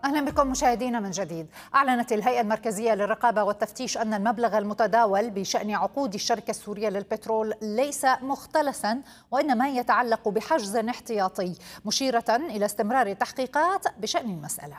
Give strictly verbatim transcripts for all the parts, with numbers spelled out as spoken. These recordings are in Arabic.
أهلا بكم مشاهدينا من جديد. أعلنت الهيئة المركزية للرقابة والتفتيش أن المبلغ المتداول بشأن عقود الشركة السورية للبترول ليس مختلسا، وإنما يتعلق بحجز احتياطي، مشيرة إلى استمرار التحقيقات بشأن المسألة.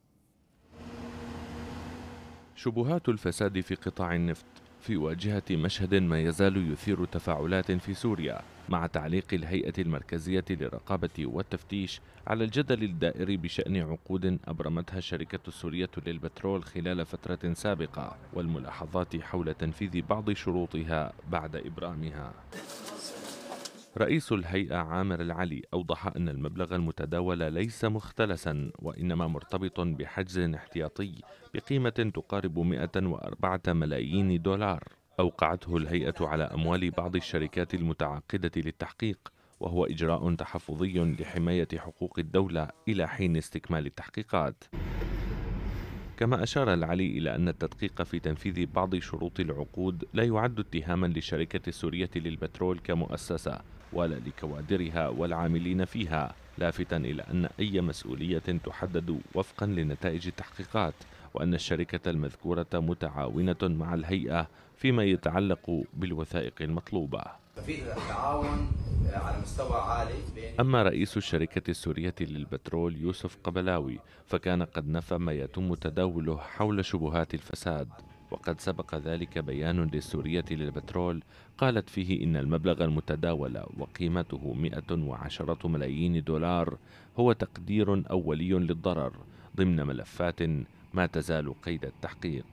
شبهات الفساد في قطاع النفط في واجهة مشهد ما يزال يثير تفاعلات في سوريا، مع تعليق الهيئة المركزية للرقابة والتفتيش على الجدل الدائر بشأن عقود أبرمتها الشركة السورية للبترول خلال فترة سابقة، والملاحظات حول تنفيذ بعض شروطها بعد إبرامها. رئيس الهيئة عامر العلي أوضح أن المبلغ المتداول ليس مختلسا، وإنما مرتبط بحجز احتياطي بقيمة تقارب مئة وأربعة ملايين دولار أوقعته الهيئة على أموال بعض الشركات المتعاقدة للتحقيق، وهو إجراء تحفظي لحماية حقوق الدولة إلى حين استكمال التحقيقات. كما أشار العلي إلى أن التدقيق في تنفيذ بعض شروط العقود لا يعد اتهاما للشركة السورية للبترول كمؤسسة ولا لكوادرها والعاملين فيها، لافتا إلى أن أي مسؤولية تحدد وفقا لنتائج التحقيقات، وأن الشركة المذكورة متعاونة مع الهيئة فيما يتعلق بالوثائق المطلوبة. في تعاون على مستوى عالي. أما رئيس الشركة السورية للبترول يوسف قبلاوي فكان قد نفى ما يتم تداوله حول شبهات الفساد، وقد سبق ذلك بيان للسورية للبترول قالت فيه إن المبلغ المتداول وقيمته مئة وعشرة ملايين دولار هو تقدير أولي للضرر ضمن ملفات ما تزال قيد التحقيق.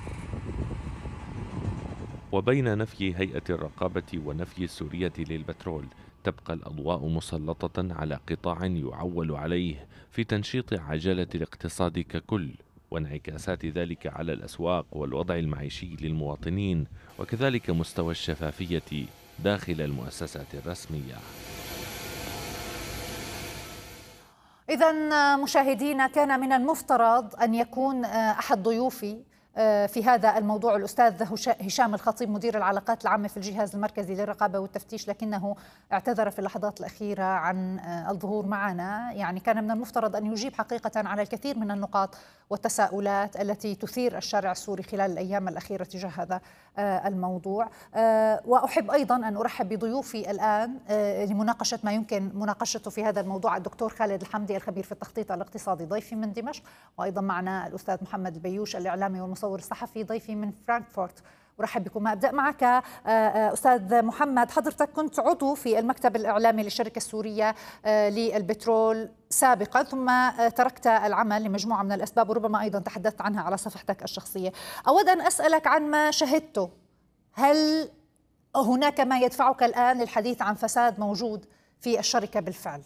وبين نفي هيئة الرقابة ونفي السورية للبترول تبقى الأضواء مسلطة على قطاع يعول عليه في تنشيط عجلة الاقتصاد ككل، وانعكاسات ذلك على الأسواق والوضع المعيشي للمواطنين، وكذلك مستوى الشفافية داخل المؤسسات الرسمية. إذن مشاهدينا، كان من المفترض أن يكون أحد ضيوفي في هذا الموضوع الأستاذ هشام الخطيب مدير العلاقات العامة في الجهاز المركزي للرقابة والتفتيش، لكنه اعتذر في اللحظات الأخيرة عن الظهور معنا. يعني كان من المفترض أن يجيب حقيقة على الكثير من النقاط والتساؤلات التي تثير الشارع السوري خلال الأيام الأخيرة تجاه هذا الموضوع. وأحب أيضا أن أرحب بضيوفي الآن لمناقشة ما يمكن مناقشته في هذا الموضوع: الدكتور خالد الحمدي الخبير في التخطيط الاقتصادي ضيفي من دمشق، وأيضا معنا الأستاذ محمد البيوش الإعلامي والمصور الصحفي ضيفي من فرانكفورت. ورحب بكم. أبدأ معك أستاذ محمد، حضرتك كنت عضو في المكتب الإعلامي للشركة السورية للبترول سابقا، ثم تركت العمل لمجموعة من الأسباب وربما أيضا تحدثت عنها على صفحتك الشخصية. أود أن أسألك عن ما شهدته، هل هناك ما يدفعك الآن للحديث عن فساد موجود في الشركة بالفعل؟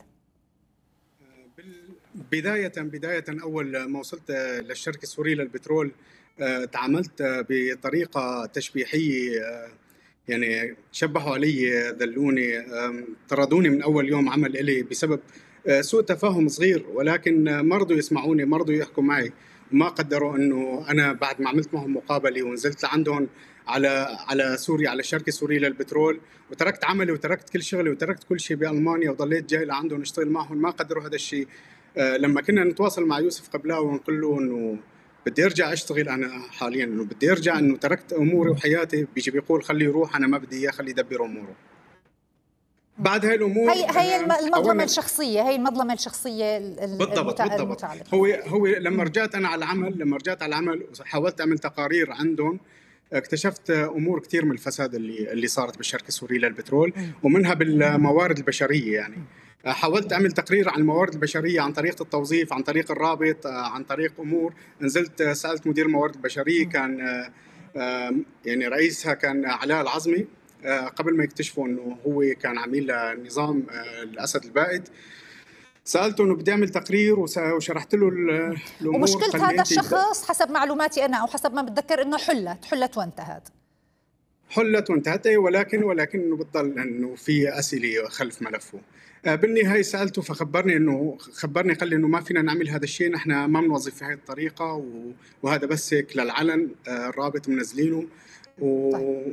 بداية بداية أول ما وصلت للشركة السورية للبترول تعاملت بطريقة تشبيحية، يعني شبهوا علي، ذلوني، طردوني من أول يوم عمل إلي بسبب سوء تفاهم صغير، ولكن ما رضوا يسمعوني، ما رضوا يحكوا معي، وما قدروا أنه أنا بعد ما عملت معهم مقابلة ونزلت لعندهم على على سوريا، على الشركة السورية للبترول، وتركت عملي وتركت كل شغلي وتركت كل شيء بألمانيا وضليت جاي لعندهم اشتغل معهم، ما قدروا هذا الشيء. لما كنا نتواصل مع يوسف قبلاوي ونقول له انه بدي ارجع اشتغل، انا حاليا انه بدي ارجع، انه تركت اموري وحياتي، بيجي بيقول خليه يروح، انا ما بدي اياه، خليه يدبر اموره. بعد هاي الامور هي هي المظلمه الشخصيه، هي المظلمه الشخصيه بالضبط بالضبط. هو هو لما رجعت انا على العمل، لما رجعت على العمل وحاولت اعمل تقارير عندهم، اكتشفت امور كثير من الفساد اللي اللي صارت بالشركه السوريه للبترول، ومنها بالموارد البشريه. يعني حاولت أعمل تقرير عن الموارد البشرية عن طريقة التوظيف، عن طريق الرابط، عن طريق أمور. نزلت سألت مدير الموارد البشرية، كان يعني رئيسها كان علاء العظمي، قبل ما يكتشفوا أنه هو كان عميل نظام الأسد البائد. سألته أنه بدي أعمل تقرير وشرحت له الأمور. ومشكلة هذا الشخص حسب معلوماتي أنا أو حسب ما بتذكر أنه حلت حلت وانتهت حلت وانتهت ولكن ولكنه بتضل أنه في أسئلة خلف ملفه. بالنهاية سألته فخبرني أنه خبرني قال لي أنه ما فينا نعمل هذا الشيء، نحن ما بنوظف في هذه الطريقة، وهذا بس هيك للعلن، الرابط منزلينه. و...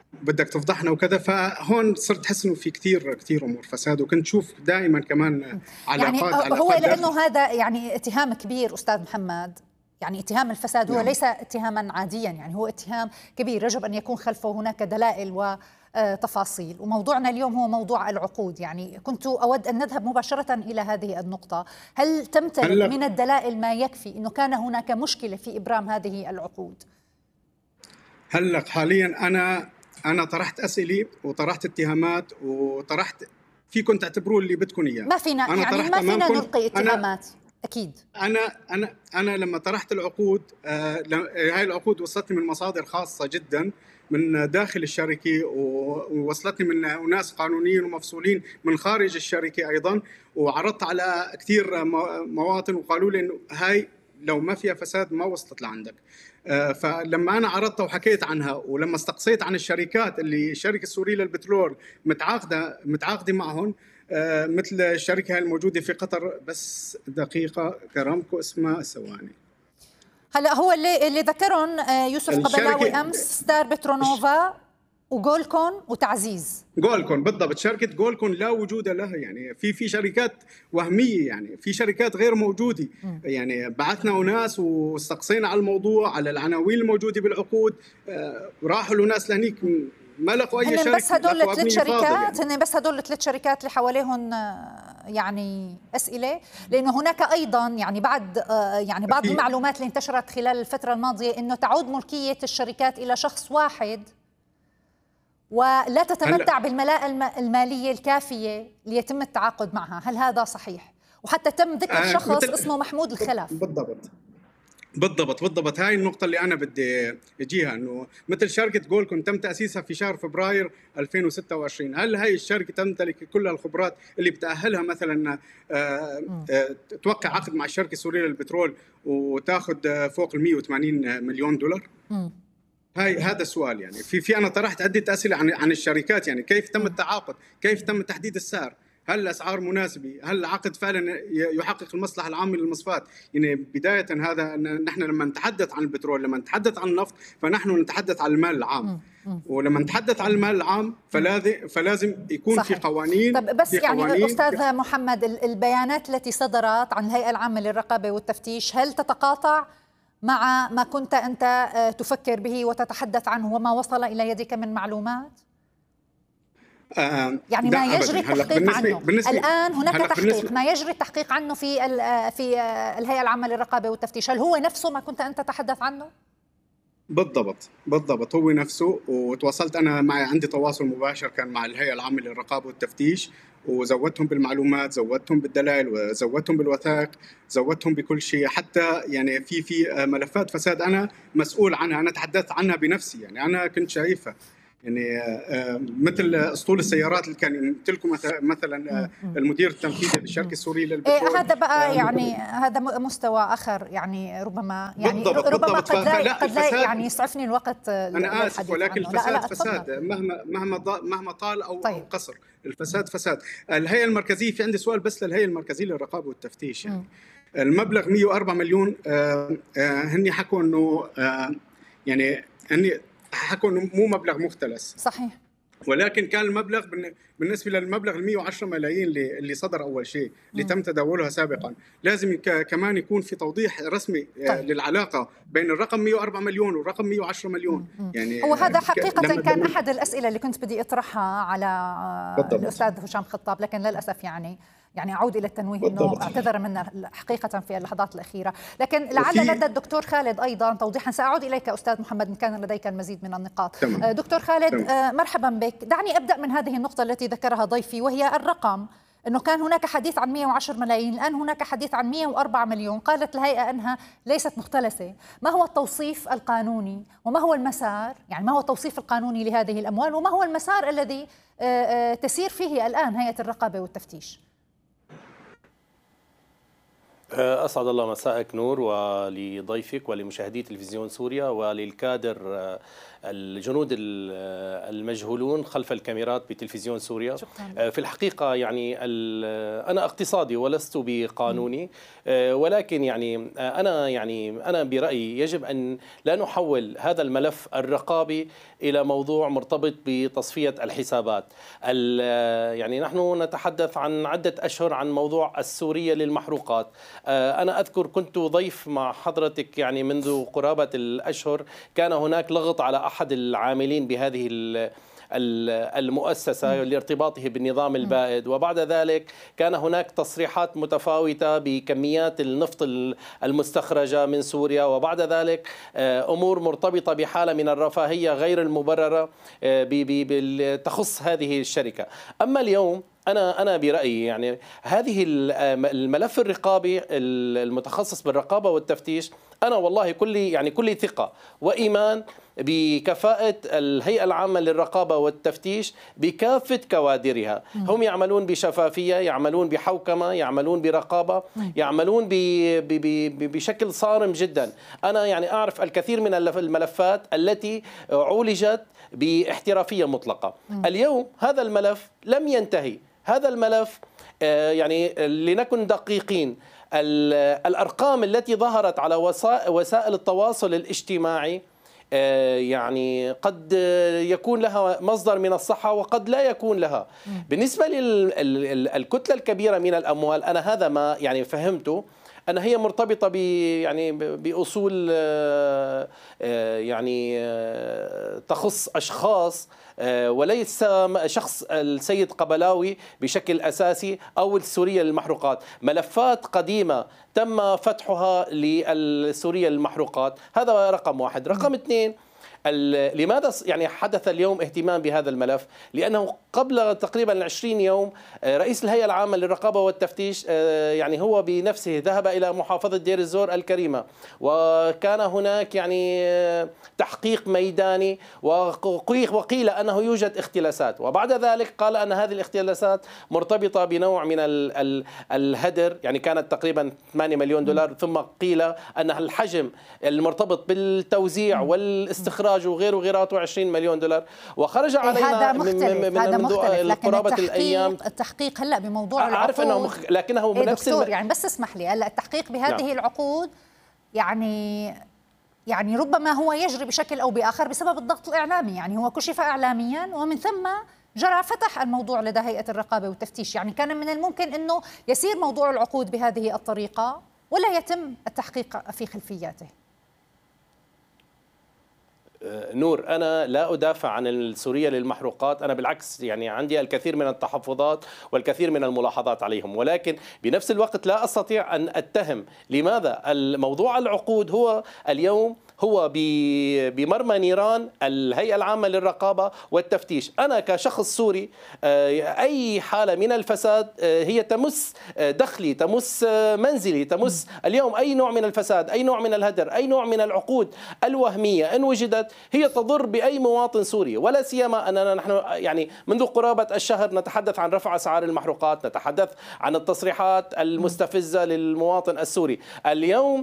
بدك تفضحنا وكذا. فهون صرت أحس إنه في كتير كتير أمور فساد، وكنت شوف دائما كمان علاقات يعني علاقات هو لأنه داخل. هذا يعني اتهام كبير أستاذ محمد، يعني اتهام الفساد هو نعم. ليس اتهاما عاديا، يعني هو اتهام كبير يجب أن يكون خلفه هناك دلائل وتفاصيل. وموضوعنا اليوم هو موضوع العقود، يعني كنت أود أن نذهب مباشرة إلى هذه النقطة. هل تمتلك هلا من الدلائل ما يكفي أنه كان هناك مشكلة في إبرام هذه العقود؟ هلا حاليا أنا أنا طرحت أسئلة وطرحت اتهامات وطرحت فيكم تعتبروه اللي بدكم إياه. ما فينا أنا يعني طرحت ما فينا أمامكم. نلقي أنا اتهامات أكيد. أنا أنا أنا لما طرحت العقود، آه هاي العقود وصلتني من مصادر خاصة جدا من داخل الشركة، ووصلتني من أناس قانونيين ومفصولين من خارج الشركة أيضا، وعرضت على كثير مواطن وقالوا لي إنه هاي لو ما فيها فساد ما وصلت لعندك. آه فلما أنا عرضتها وحكيت عنها، ولما استقصيت عن الشركات اللي الشركة السورية للبترول متعاقدة متعاقدة معهم، آه مثل الشركة الموجودة في قطر، بس دقيقة كرامكو اسمها ثواني. هلا هو اللي اللي ذكرهم يوسف قبلاوي امس ستار بترونوفا وجولكون وتعزيز. جولكون بالضبط، شركة جولكون لا وجود لها، يعني في في شركات وهمية، يعني في شركات غير موجودة. م. يعني بعثنا أناس واستقصينا على الموضوع، على العناوين الموجودة بالعقود، آه راحوا له ناس لهنيك ما لقوا أي شركة. بس هدول الثلاث شركات يعني. هن بس هدول الثلاث شركات اللي حواليهم يعني أسئلة، لأنه هناك أيضا يعني بعد يعني بعض المعلومات اللي انتشرت خلال الفترة الماضية إنه تعود ملكية الشركات إلى شخص واحد ولا تتمتع بالملاءة المالية الكافية ليتم التعاقد معها. هل هذا صحيح؟ وحتى تم ذكر آه شخص اسمه محمود الخلف. بالضبط بالضبط بالضبط هاي النقطة اللي أنا بدي أجيها، إنه مثل شركة جولكون تم تأسيسها في شهر فبراير ألفين وستة وعشرين. هل هاي الشركة تمتلك كل الخبرات اللي بتأهلها مثلا آه آه توقع عقد مع الشركة السورية للبترول وتاخذ فوق ال مئة وثمانين مليون دولار؟ م. هاي هذا السؤال. يعني في في أنا طرحت عدة أسئلة عن عن الشركات، يعني كيف تم التعاقد، كيف تم تحديد السعر، هل الأسعار مناسبة، هل العقد فعلا يحقق المصلحة العامة للمصفاة. يعني بداية هذا نحن لما نتحدث عن البترول، لما نتحدث عن النفط، فنحن نتحدث عن المال العام، ولما نتحدث عن المال العام فلازم فلازم يكون صحيح. في قوانين. طب بس يعني قوانين. أستاذ محمد، البيانات التي صدرت عن الهيئة العامة للرقابة والتفتيش هل تتقاطع مع ما كنت أنت تفكر به وتتحدث عنه وما وصل إلى يدك من معلومات؟ آه يعني ما يجري التحقيق بالنسبة عنه بالنسبة الآن هناك تحقيق ما يجري التحقيق عنه في في الهيئة العامة للرقابة والتفتيش، هل هو نفسه ما كنت أنت تتحدث عنه؟ بالضبط بالضبط هو نفسه. وتواصلت أنا معي عندي تواصل مباشر كان مع الهيئة العامة للرقابة والتفتيش، وزودتهم بالمعلومات، زودتهم بالدلائل، وزودتهم بالوثائق، زودتهم بكل شيء. حتى يعني في في ملفات فساد أنا مسؤول عنها، أنا تحدثت عنها بنفسي، يعني أنا كنت شايفها. يعني مثل اسطول السيارات اللي كان يمتلكه مثلا المدير التنفيذي للشركه السوريه للبترول. هذا بقى يعني هذا مستوى اخر، يعني ربما يعني بالضبط ربما بالضبط قد لا قد لا يعني يسعفني الوقت. انا اسف ولكن الفساد لا لا فساد مهما مهما مهما طال او طيب. قصر، الفساد فساد. الهيئه المركزيه، في عندي سؤال بس للهيئه المركزيه للرقابه والتفتيش. يعني م. المبلغ مئة وأربعة مليون، آه آه هني حكوا انه آه يعني هني حكوا انه مو مبلغ مختلس. صحيح. ولكن كان المبلغ بالنسبه للمبلغ ال مئة وعشرة ملايين اللي اللي صدر اول شيء اللي م. تم تداولها سابقا، لازم كمان يكون في توضيح رسمي طيب. للعلاقه بين الرقم مئة وأربعة مليون والرقم مئة وعشرة مليون. م. يعني هو هذا حقيقه كان احد الاسئله اللي كنت بدي اطرحها على بالضبط. الاستاذ هشام خطاب، لكن للاسف يعني يعني أعود إلى التنويه أنه اعتذر منا حقيقة في اللحظات الأخيرة. لكن لعل لدى الدكتور خالد أيضا توضيحا. سأعود إليك أستاذ محمد إن كان لديك المزيد من النقاط. تمام. دكتور خالد تمام. مرحبا بك. دعني أبدأ من هذه النقطة التي ذكرها ضيفي، وهي الرقم، أنه كان هناك حديث عن مئة وعشرة ملايين، الآن هناك حديث عن مئة وأربعة مليون. قالت الهيئة أنها ليست مختلسة. ما هو التوصيف القانوني وما هو المسار، يعني ما هو التوصيف القانوني لهذه الأموال وما هو المسار الذي تسير فيه الآن هيئة الرقابة والتفتيش؟ أسعد الله مساءك نور، ولضيفك ولمشاهدي تلفزيون سوريا وللكادر الجنود المجهولون خلف الكاميرات بتلفزيون سوريا. شكرا. في الحقيقة يعني أنا اقتصادي ولست بقانوني، ولكن يعني أنا يعني أنا برأيي يجب أن لا نحول هذا الملف الرقابي إلى موضوع مرتبط بتصفية الحسابات. يعني نحن نتحدث عن عدة أشهر عن موضوع السورية للمحروقات. أنا أذكر كنت ضيف مع حضرتك يعني منذ قرابة الأشهر، كان هناك لغط على أحد العاملين بهذه المؤسسة لارتباطه بالنظام البائد، وبعد ذلك كان هناك تصريحات متفاوتة بكميات النفط المستخرجة من سوريا، وبعد ذلك أمور مرتبطة بحالة من الرفاهية غير المبررة تخص هذه الشركة. أما اليوم أنا أنا برأيي يعني هذه الملف الرقابي المتخصص بالرقابة والتفتيش، أنا والله كلي يعني كلي ثقة وإيمان بكفاءة الهيئة العامة للرقابة والتفتيش بكافة كوادرها. هم يعملون بشفافية، يعملون بحوكمة، يعملون برقابة، يعملون بشكل صارم جدا. أنا يعني أعرف الكثير من الملفات التي عولجت باحترافية مطلقة. اليوم هذا الملف لم ينتهي. هذا الملف يعني لنكن دقيقين، الأرقام التي ظهرت على وسائل التواصل الاجتماعي يعني قد يكون لها مصدر من الصحة وقد لا يكون لها. بالنسبة للكتلة الكبيرة من الأموال، أنا هذا ما يعني فهمته أن هي مرتبطة ب يعني بأصول يعني تخص أشخاص وليس شخص السيد قبلاوي بشكل أساسي أو السورية للمحروقات. ملفات قديمة تم فتحها للسورية للمحروقات، هذا رقم واحد. رقم اثنين، لماذا يعني حدث اليوم اهتمام بهذا الملف؟ لأنه قبل تقريبا عشرين يوم رئيس الهيئة العامة للرقابة والتفتيش يعني هو بنفسه ذهب إلى محافظة دير الزور الكريمة، وكان هناك يعني تحقيق ميداني، وقيل أنه يوجد اختلاسات، وبعد ذلك قال أن هذه الاختلاسات مرتبطة بنوع من الهدر، يعني كانت تقريبا ثمانية مليون دولار، ثم قيل أن الحجم المرتبط بالتوزيع والاستخراج وغيره وغيراته عشرين مليون دولار، وخرج علينا هذا مختلف. هذا مختلف. لكن قرابة الأيام التحقيق هلأ بموضوع العقود، أعرف أنه مخ... لكنه إيه بنفس دكتور الم... يعني بس اسمح لي، هلأ التحقيق بهذه نعم. العقود يعني يعني ربما هو يجري بشكل أو بآخر بسبب الضغط الإعلامي، يعني هو كشف إعلاميا ومن ثم جرى فتح الموضوع لدى هيئة الرقابة والتفتيش. يعني كان من الممكن أنه يسير موضوع العقود بهذه الطريقة ولا يتم التحقيق في خلفياته. نور، أنا لا أدافع عن السورية للمحروقات، أنا بالعكس يعني عندي الكثير من التحفظات والكثير من الملاحظات عليهم، ولكن بنفس الوقت لا أستطيع أن أتهم. لماذا؟ الموضوع العقود هو اليوم هو بمرمى نيران الهيئة العامة للرقابة والتفتيش. أنا كشخص سوري أي حالة من الفساد هي تمس دخلي، تمس منزلي، تمس اليوم أي نوع من الفساد، أي نوع من الهدر، أي نوع من العقود الوهمية إن وجدت هي تضر بأي مواطن سوري، ولا سيما أننا نحن يعني منذ قرابة الشهر نتحدث عن رفع أسعار المحروقات، نتحدث عن التصريحات المستفزة للمواطن السوري. اليوم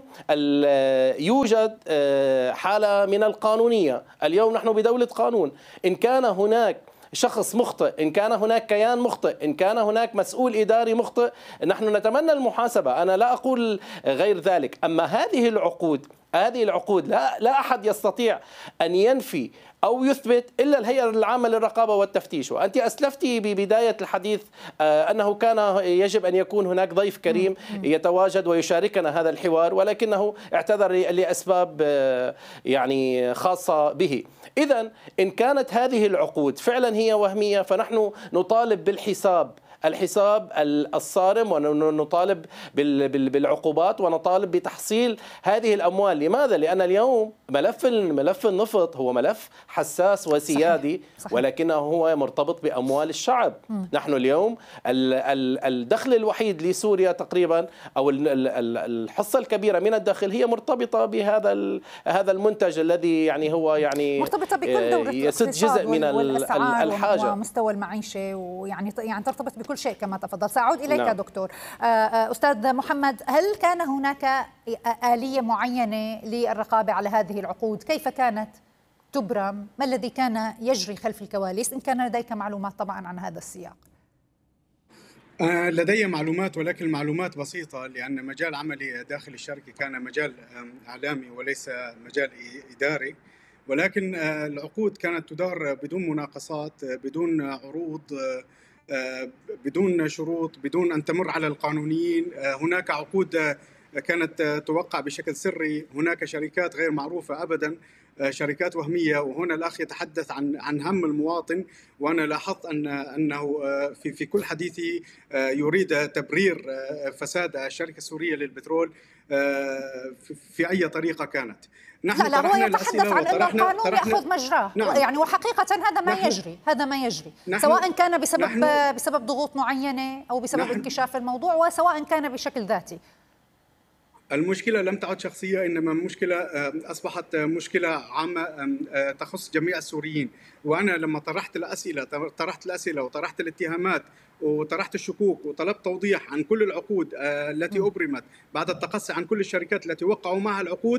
يوجد حالة من القانونية. اليوم نحن بدولة قانون، إن كان هناك شخص مخطئ، إن كان هناك كيان مخطئ، إن كان هناك مسؤول إداري مخطئ، نحن نتمنى المحاسبة، أنا لا أقول غير ذلك. أما هذه العقود هذه العقود لا لا أحد يستطيع أن ينفي أو يثبت إلا الهيئة العامة للرقابة والتفتيش. وأنت أسلفتي ببداية الحديث أنه كان يجب أن يكون هناك ضيف كريم يتواجد ويشاركنا هذا الحوار، ولكنه اعتذر لأسباب يعني خاصة به. إذن إن كانت هذه العقود فعلا هي وهمية، فنحن نطالب بالحساب الحساب الصارم، ونطالب بالعقوبات، ونطالب بتحصيل هذه الأموال. لماذا؟ لأن اليوم ملف ملف النفط هو ملف حساس وسيادي، صحيح. صحيح. ولكنه هو مرتبط بأموال الشعب. م. نحن اليوم الدخل الوحيد لسوريا تقريبا، أو الحصة الكبيرة من الدخل هي مرتبطة بهذا هذا المنتج الذي يعني هو يعني مرتبطة بكل دورة يسد جزء من الحاجة ومستوى المعيشة، ويعني يعني ترتبط بكل شيء كما تفضل. سأعود إليك نعم. دكتور. أستاذ محمد، هل كان هناك آلية معينة للرقابة على هذه العقود؟ كيف كانت تبرم؟ ما الذي كان يجري خلف الكواليس إن كان لديك معلومات طبعا عن هذا السياق؟ لدي معلومات، ولكن معلومات بسيطة، لأن مجال عملي داخل الشركة كان مجال إعلامي وليس مجال إداري. ولكن العقود كانت تدار بدون مناقصات، بدون عروض، بدون شروط، بدون أن تمر على القانونيين. هناك عقود كانت توقع بشكل سري، هناك شركات غير معروفة أبدا، شركات وهمية. وهنا الأخ يتحدث عن عن هم المواطن، وأنا لاحظت أن أنه في في كل حديثه يريد تبرير فساد الشركة السورية للبترول في أي طريقة كانت. نحن لا لا هو يتحدث عن أن القانون يأخذ مجراه. نعم. يعني وحقيقة هذا ما نحن يجري هذا ما يجري سواء كان بسبب نحن بسبب ضغوط معينة أو بسبب نحن انكشاف الموضوع، وسواء كان بشكل ذاتي. المشكلة لم تعد شخصية، إنما مشكلة أصبحت مشكلة عامة تخص جميع السوريين. وأنا لما طرحت الأسئلة طرحت الأسئلة وطرحت الاتهامات وطرحت الشكوك وطلبت توضيح عن كل العقود التي أبرمت بعد التقصي عن كل الشركات التي وقعوا معها العقود،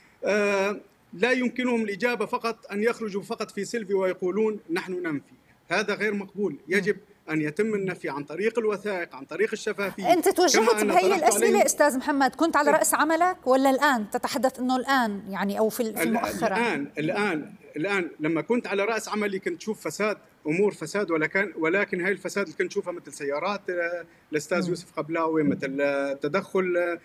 لا يمكنهم الإجابة فقط أن يخرجوا فقط في سيلفي ويقولون نحن ننفي. هذا غير مقبول. يجب أن يتم النفي عن طريق الوثائق، عن طريق الشفافية. أنت توجهت بهي الأسئلة أستاذ محمد، كنت على رأس عملك ولا الآن تتحدث أنه الآن يعني أو في المؤخرة؟ الآن الآن الآن لما كنت على رأس عملي كنت شوف فساد، أمور فساد، ولكن ولكن هاي الفساد اللي كنت شوفها مثل سيارات الأستاذ يوسف قبلاوي، مثل تدخل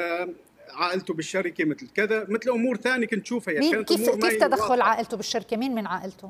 عائلته بالشركة، مثل كذا، مثل أمور ثانية كنت شوفها. يعني كانت كيف أمور كيف تدخل واقع. عائلته بالشركة؟ مين من عائلته؟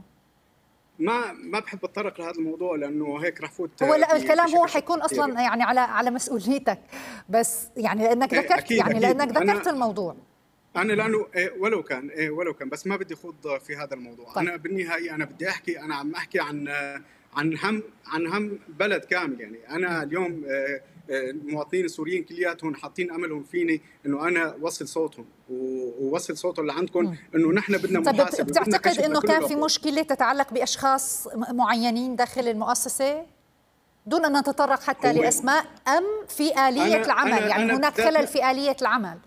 ما ما بحب اتطرق لهذا الموضوع لانه هيك رح فوت. هو لا الكلام هو حيكون اصلا يعني على على مسؤوليتك، بس يعني لانك ذكرت أكيد يعني أكيد لانك ذكرت الموضوع. انا لانه إيه ولو كان إيه ولو كان بس ما بدي خوض في هذا الموضوع. طيب. انا بالنهايه انا بدي احكي، انا عم احكي عن عن هم عن هم بلد كامل. يعني انا اليوم المواطنين السوريين كلياتهم حاطين املهم فيني انه انا وصل صوتهم ووصل صوتهم لعندكم، انه نحن بدنا محاسبه. طيب بتعتقد انه كان في مشكله تتعلق باشخاص معينين داخل المؤسسه دون ان نتطرق حتى لاسماء، ام في اليه أنا العمل؟ أنا يعني أنا هناك خلل في اليه العمل؟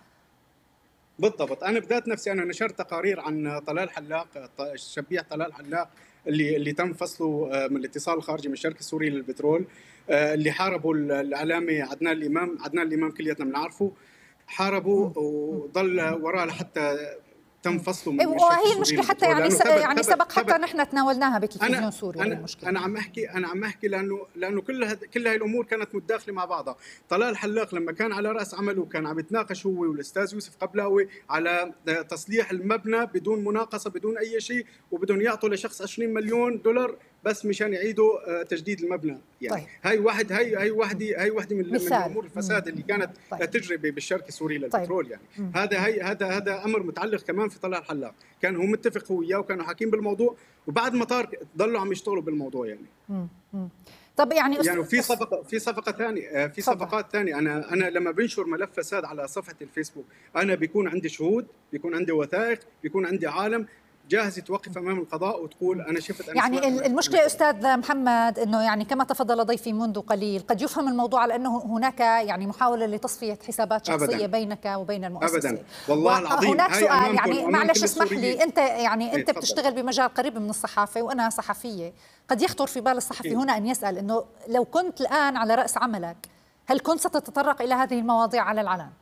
بالضبط. انا بذات نفسي انا نشرت تقارير عن طلال حلاق، الشبيح طلال حلاق اللي اللي تم فصله من الاتصال الخارجي من الشركه السوريه للبترول، اللي حاربوا الاعلامي عدنان الامام. عدنان الامام كلياتنا بنعرفه، حاربوا وضل وراه لحتى تم فصله من الشركه. وهي المشكله حتى يعني يعني سبق حتى نحن تناولناها بتلفزيون سوريا. أنا المشكله انا عم احكي انا عم احكي لانه لانه كل هذ... كل هاي الامور كانت متداخله مع بعضها. طلال حلاق لما كان على راس عمله كان عم يتناقش هو والاستاذ يوسف قبلاوي على تصليح المبنى بدون مناقصه، بدون اي شيء، وبدهم يعطوا لشخص عشرين مليون دولار بس مشان يعيدوا تجديد المبنى. يعني طيب. هاي واحد هاي هاي وحده هاي وحده من, من امور الفساد اللي كانت طيب. تجري بالشركه السوريه للبترول. طيب. يعني مم. هذا هي هذا هذا امر متعلق كمان في طلال حلاق، كان هو متفق هو وياه وكانوا حاكين بالموضوع، وبعد ما طار ضلوا عم يشتغلوا بالموضوع. يعني مم. مم. طب يعني يعني في صفقه في صفقه ثانيه في صفقات ثانيه. انا انا لما بنشر ملف فساد على صفحه الفيسبوك انا بيكون عندي شهود، بيكون عندي وثائق، بيكون عندي عالم جاهزة توقف أمام القضاء وتقول أنا شفت أنا يعني المشكلة أستاذ محمد أنه يعني كما تفضل ضيفي منذ قليل قد يفهم الموضوع على أنه هناك يعني محاولة لتصفية حسابات شخصية أبداً. بينك وبين المؤسسة. أبدا والله العظيم. هناك سؤال يعني معلش اسمح لي، أنت يعني أنت بتشتغل بمجال قريب من الصحافة وأنا صحفية، قد يخطر في بال الصحفي هنا أن يسأل أنه لو كنت الآن على رأس عملك هل كنت ستتطرق إلى هذه المواضيع على العلن؟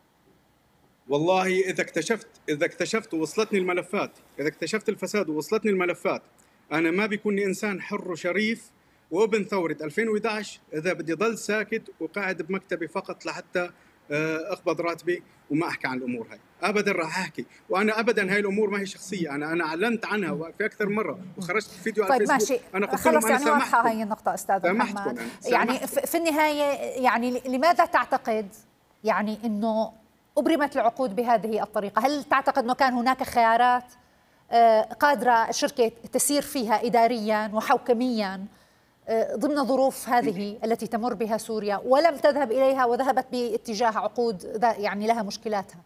والله إذا اكتشفت إذا اكتشفت ووصلتني الملفات، إذا اكتشفت الفساد ووصلتني الملفات، أنا ما بيكونني إنسان حر وشريف وابن ثورة ألفين وإحدى عشر إذا بدي ضل ساكت وقاعد بمكتبي فقط لحتى أقبض راتبي وما أحكي عن الأمور هاي. أبدا راح أحكي، وأنا أبدا هاي الأمور ما هي شخصية، أنا أنا أعلنت عنها في أكثر مرة وخرجت فيديو على طيب الفيسبوك. ماشي. أنا قلت خلص لهم يعني واضحة هاي النقطة أستاذ محمد. يعني في النهاية يعني لماذا تعتقد يعني إنه أبرمت العقود بهذه الطريقة؟ هل تعتقد أنه كان هناك خيارات قادرة الشركة تسير فيها إداريا وحوكميا ضمن ظروف هذه التي تمر بها سوريا ولم تذهب إليها وذهبت باتجاه عقود يعني لها مشكلاتها؟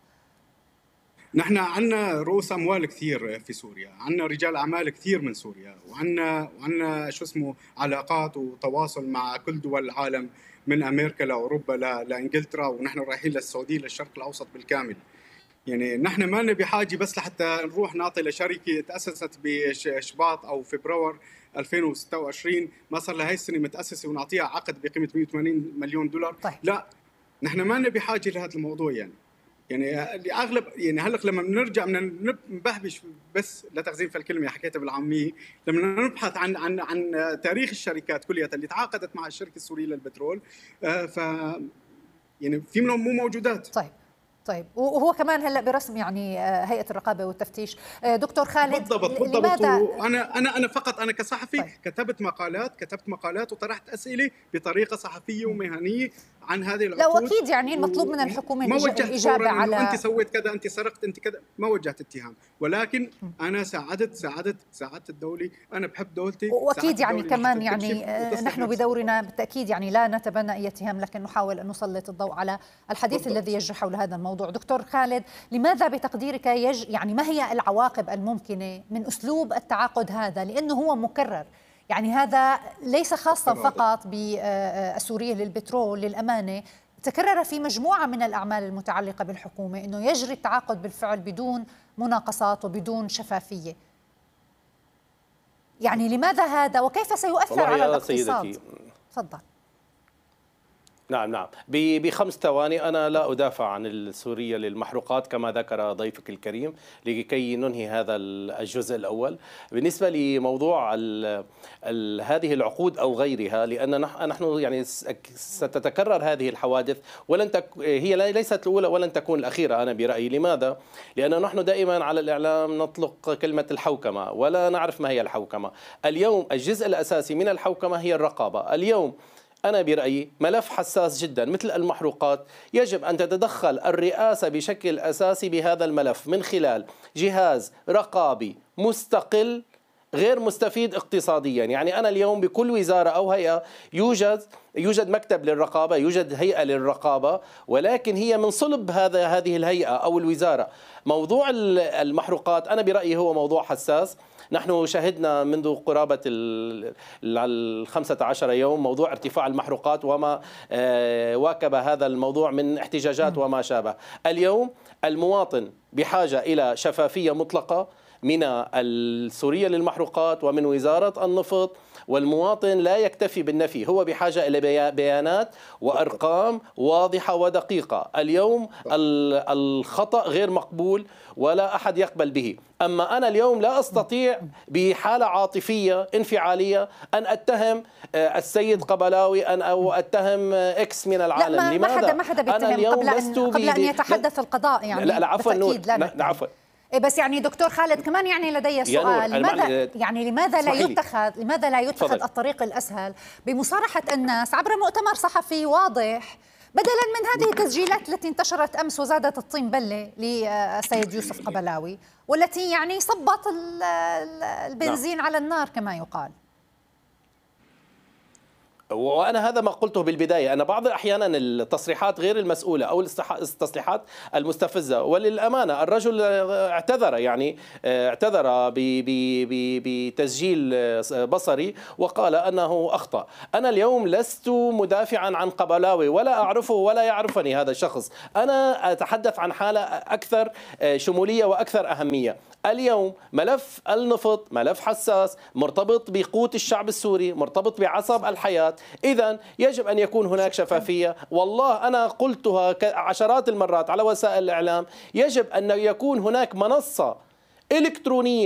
نحن عندنا رؤوس أموال كثير في سوريا، عندنا رجال أعمال كثير من سوريا، وعندنا وعندنا شو اسمه علاقات وتواصل مع كل دول العالم، من أمريكا لأوروبا لإنجلترا، ونحن رايحين للسعودية للشرق الأوسط بالكامل. يعني نحن ما لنا بحاجه بس لحتى نروح نعطي لشركه تاسست بشباط او فبراير ألفين وستة وعشرين، ما صار لها هي السنه متاسسه، ونعطيها عقد بقيمه مئة وثمانين مليون دولار. طيب. لا، نحن ما لنا بحاجه لهذا الموضوع. يعني يعني اغلب يعني هلا لما بنرجع بدنا نبهبش بس لتخزين في الكلمه حكيتها بالعاميه، لما نبحث عن عن عن تاريخ الشركات كلها اللي تعاقدت مع الشركه السوريه للبترول، ف يعني في منهم مو موجودات. طيب طيب وهو كمان هلا برسم يعني هيئه الرقابه والتفتيش. دكتور خالد، بالضبط بالضبط. لماذا انا انا انا فقط انا كصحفي طيب. كتبت مقالات كتبت مقالات وطرحت اسئله بطريقه صحفيه ومهنيه عن هذه العقود. لا، واكيد يعني المطلوب من الحكومه الاجابه على انت سويت كذا، انت سرقت، انت كذا، ما وجهت اتهام، ولكن انا ساعدت ساعدت ساعدت الدوله، انا بحب دولتي. واكيد يعني كمان يعني نحن بدورنا بالتاكيد يعني لا نتبنى اي اتهام، لكن نحاول ان نسلط الضوء على الحديث بالضبط. الذي يجري حول هذا الموضوع. دكتور خالد، لماذا بتقديرك يج يعني ما هي العواقب الممكنه من اسلوب التعاقد هذا؟ لانه هو مكرر، يعني هذا ليس خاصا فقط بالسورية للبترول، للأمانة تكرر في مجموعة من الأعمال المتعلقة بالحكومة، أنه يجري التعاقد بالفعل بدون مناقصات وبدون شفافية. يعني لماذا هذا وكيف سيؤثر على الاقتصاد؟ تفضل. نعم نعم بخمس ثواني. أنا لا أدافع عن السورية للمحروقات كما ذكر ضيفك الكريم لكي ننهي هذا الجزء الأول. بالنسبة لموضوع ال ال هذه العقود أو غيرها، لأن نحن يعني ستتكرر هذه الحوادث ولن تك هي ليست الأولى ولن تكون الأخيرة أنا برأيي. لماذا؟ لأن نحن دائما على الإعلام نطلق كلمة الحوكمة ولا نعرف ما هي الحوكمة. اليوم الجزء الأساسي من الحوكمة هي الرقابة. اليوم أنا برأيي ملف حساس جدا مثل المحروقات يجب أن تتدخل الرئاسة بشكل أساسي بهذا الملف من خلال جهاز رقابي مستقل غير مستفيد اقتصاديا. يعني أنا اليوم بكل وزارة أو هيئة يوجد يوجد مكتب للرقابة، يوجد هيئة للرقابة، ولكن هي من صلب هذا هذه الهيئة أو الوزارة. موضوع المحروقات أنا برأيي هو موضوع حساس. نحن شهدنا منذ قرابة الخمسة عشر يوم موضوع ارتفاع المحروقات وما واكب هذا الموضوع من احتجاجات وما شابه. اليوم المواطن بحاجة إلى شفافية مطلقة من السورية للمحروقات ومن وزارة النفط، والمواطن لا يكتفي بالنفي، هو بحاجة إلى بيانات وأرقام واضحة ودقيقة. اليوم الخطأ غير مقبول ولا أحد يقبل به. أما أنا اليوم لا أستطيع بحالة عاطفية انفعالية أن أتهم السيد قبلاوي أن أو أتهم إكس من العالم. لا، ما لماذا؟ ما حدا ما حدا بيتهم اليوم قبل أن, قبل أن يتحدث القضاء يعني. لا لا عفوا نور، لا عفوا. بس يعني دكتور خالد كمان يعني لدي سؤال، لماذا يعني لماذا لا يتخذ لماذا لا يتخذ فضل. الطريق الأسهل بمصارحة الناس عبر مؤتمر صحفي واضح، بدلا من هذه التسجيلات التي انتشرت أمس وزادت الطين بلة للسيد يوسف قبلاوي، والتي يعني صبت البنزين نعم. على النار كما يقال. وأنا هذا ما قلته بالبداية، أن بعض أحيانا التصريحات غير المسؤولة أو التصريحات المستفزة، وللأمانة الرجل اعتذر، يعني اعتذر بتسجيل بصري وقال أنه أخطأ. أنا اليوم لست مدافعا عن قبلاوي ولا أعرفه ولا يعرفني هذا الشخص، أنا أتحدث عن حالة أكثر شمولية وأكثر أهمية. اليوم ملف النفط ملف حساس مرتبط بقوت الشعب السوري، مرتبط بعصب الحياة، إذن يجب أن يكون هناك شفافية. والله أنا قلتها عشرات المرات على وسائل الإعلام، يجب أن يكون هناك منصة إلكترونية